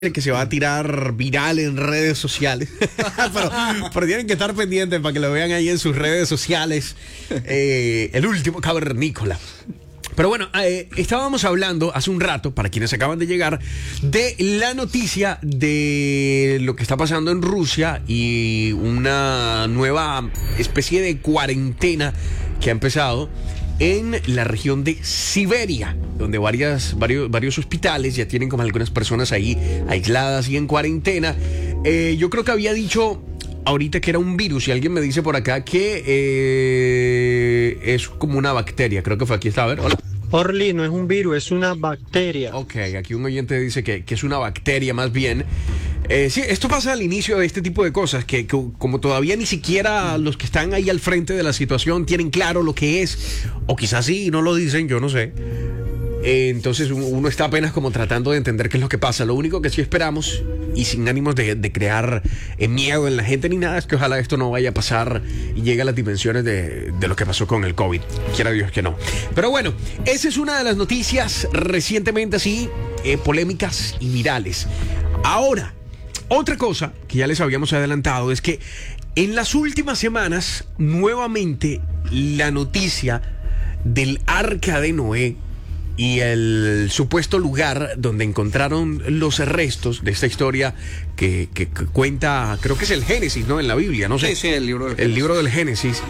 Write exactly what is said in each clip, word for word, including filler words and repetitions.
que se va a tirar viral en redes sociales. pero, pero tienen que estar pendientes para que lo vean ahí en sus redes sociales. Eh, el último cavernícola. Pero bueno, eh, estábamos hablando hace un rato, para quienes acaban de llegar, de la noticia de lo que está pasando en Rusia y una nueva especie de cuarentena que ha empezado en la región de Siberia, donde varias, varios, varios hospitales ya tienen como algunas personas ahí aisladas y en cuarentena. Eh, yo creo que había dicho ahorita que era un virus y alguien me dice por acá que eh, es como una bacteria. Creo que fue aquí, está, a ver, hola. Orly, no es un virus, es una bacteria. Ok, aquí un oyente dice que, que es una bacteria más bien. Eh, sí, esto pasa al inicio de este tipo de cosas, que, que como todavía ni siquiera los que están ahí al frente de la situación tienen claro lo que es, o quizás sí, no lo dicen, yo no sé. Eh, entonces uno está apenas como tratando de entender qué es lo que pasa. Lo único que sí esperamos, y sin ánimos de, de crear eh, miedo en la gente ni nada, es que ojalá esto no vaya a pasar y llegue a las dimensiones de, de lo que pasó con el COVID. Quiera Dios que no. Pero bueno, esa es una de las noticias recientemente así, eh, polémicas y virales. Ahora, otra cosa que ya les habíamos adelantado es que en las últimas semanas, nuevamente, la noticia del Arca de Noé y el supuesto lugar donde encontraron los restos de esta historia que, que, que cuenta, creo que es el Génesis, ¿no? En la Biblia, no sé. Sí, sí, el libro del El Génesis. libro del Génesis.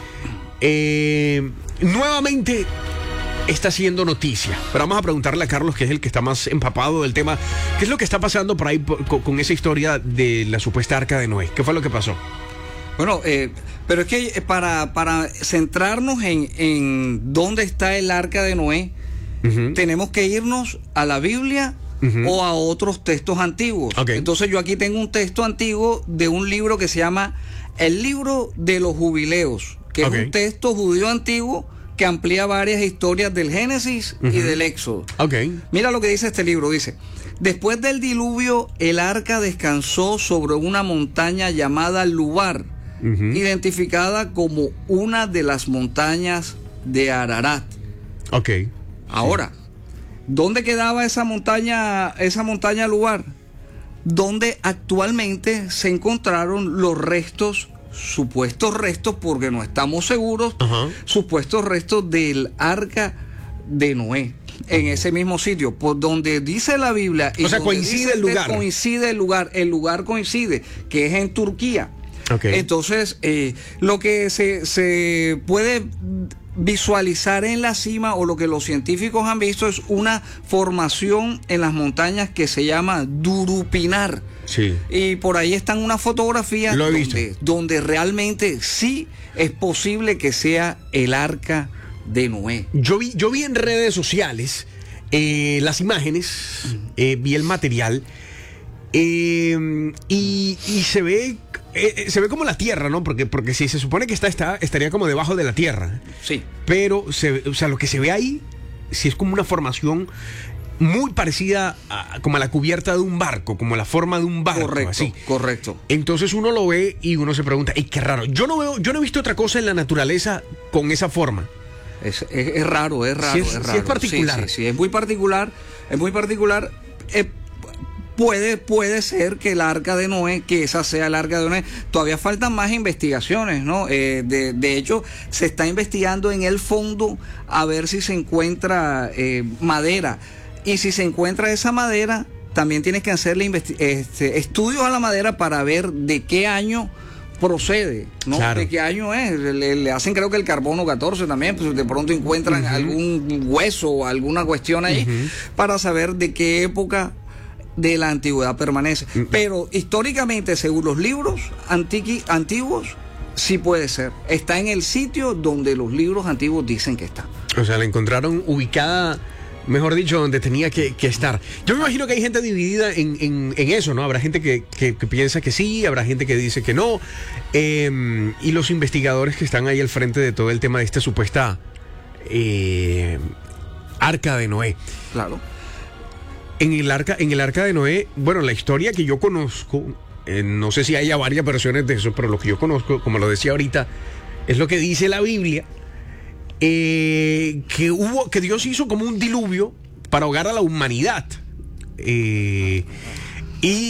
Eh, nuevamente está haciendo noticia. Pero vamos a preguntarle a Carlos, que es el que está más empapado del tema, ¿qué es lo que está pasando por ahí por, con, con esa historia de la supuesta Arca de Noé? ¿Qué fue lo que pasó? Bueno, eh, pero es que para, para centrarnos en, en dónde está el Arca de Noé, uh-huh. tenemos que irnos a la Biblia uh-huh. o a otros textos antiguos. Okay. Entonces yo aquí tengo un texto antiguo de un libro que se llama El Libro de los Jubileos, que okay. es un texto judío antiguo que amplía varias historias del Génesis uh-huh. y del Éxodo. Okay. Mira lo que dice este libro, dice: después del diluvio, el arca descansó sobre una montaña llamada Lubar, uh-huh. identificada como una de las montañas de Ararat. Ok. Ahora, ¿dónde quedaba esa montaña, esa montaña Lubar? Donde actualmente se encontraron los restos, supuestos restos, porque no estamos seguros, uh-huh. supuestos restos del Arca de Noé. En ese mismo sitio, por donde dice la Biblia. O sea, coincide el lugar. Coincide el lugar, el lugar coincide, que es en Turquía. Okay. Entonces, eh, lo que se, se puede visualizar en la cima, o lo que los científicos han visto, es una formación en las montañas que se llama Durupinar. Sí. Y por ahí están unas fotografías Lo he donde, visto. donde realmente sí es posible que sea el Arca de Noé. Yo vi, yo vi en redes sociales eh, las imágenes, eh, vi el material eh, y, y se ve eh, se ve como la tierra, ¿no? Porque, porque si se supone que está, está estaría como debajo de la tierra. Sí. Pero se, o sea, lo que se ve ahí sí es como una formación muy parecida a, como a la cubierta de un barco, como la forma de un barco. Correcto, así. correcto. Entonces uno lo ve y uno se pregunta, ¡ay, qué raro! Yo no veo, yo no he visto otra cosa en la naturaleza con esa forma. Es, es, es raro, es raro, sí es, es raro. Sí es particular. Sí, sí, sí, es muy particular, es muy particular. Eh, puede, puede ser que el Arca de Noé, que esa sea el Arca de Noé. Todavía faltan más investigaciones, ¿no? Eh, de, de hecho, se está investigando en el fondo a ver si se encuentra eh, madera. Y si se encuentra esa madera, también tienes que hacerle investi- este, estudios a la madera para ver de qué año procede, ¿no? Claro. ¿De qué año es? Le, le hacen, creo que el carbono catorce también, pues de pronto encuentran uh-huh. algún hueso o alguna cuestión ahí uh-huh. para saber de qué época de la antigüedad permanece. Uh-huh. Pero históricamente, según los libros antiqui, antiguos, sí puede ser. Está en el sitio donde los libros antiguos dicen que está. O sea, la encontraron ubicada, mejor dicho, donde tenía que, que estar. Yo me imagino que hay gente dividida en, en, en eso, ¿no? Habrá gente que, que, que piensa que sí, habrá gente que dice que no. Eh, y los investigadores que están ahí al frente de todo el tema de esta supuesta eh, Arca de Noé. Claro. En el arca, en el Arca de Noé, bueno, la historia que yo conozco, eh, no sé si haya varias versiones de eso, pero lo que yo conozco, como lo decía ahorita, es lo que dice la Biblia. Eh, que hubo, que Dios hizo como un diluvio para ahogar a la humanidad. Eh, Y